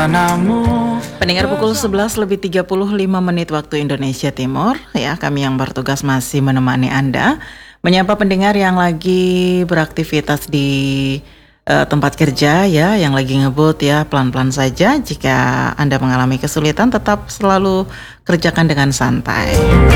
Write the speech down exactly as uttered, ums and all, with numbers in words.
kemanamu. Pendengar pukul sebelas lebih tiga puluh lima menit waktu Indonesia Timur. Ya, kami yang bertugas masih menemani Anda. Menyapa pendengar yang lagi beraktivitas di uh, tempat kerja ya, yang lagi ngebut ya, pelan-pelan saja. Jika Anda mengalami kesulitan, tetap selalu kerjakan dengan santai.